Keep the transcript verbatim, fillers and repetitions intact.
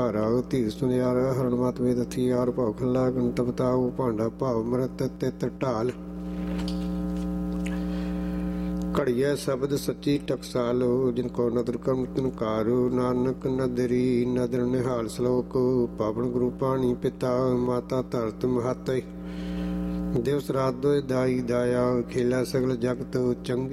ਧਾਰਾ ਧੀਰ ਸੁਨਿਆਰ ਹਰਨ ਮਤ ਵੇਦ ਹਥਿਆਰ ਭਾਉ ਖੱਲਾ ਗੰਤ ਬਤਾਉ ਭਾਂਡਾ ਭਾਵ ਮਰਤ ਤਿਤ ਢਾਲ ਘੜੀਐ ਸ਼ਬਦ ਸੱਚੀ ਟਕਸਾਲੋ ਜਿਨ ਕੋ ਨਦਰ ਕਰਮ ਤਿਨਕਾਰੋ ਨਾਨਕ ਨਦਰੀ ਨਦਰ ਨਿਹਾਲ ਸਲੋਕ ਪਾਵਨ ਗੁਰੂ ਪਾਣੀ ਪਿਤਾ ਮਾਤਾ ਧਰਤ ਮਹਤ ਦਿਵਸ ਰਾਤ ਦੋਇ ਦਾਈ ਦਾਇਆ ਖੇਲਾ ਸਗਲ ਜਗਤ ਚੰਗੀ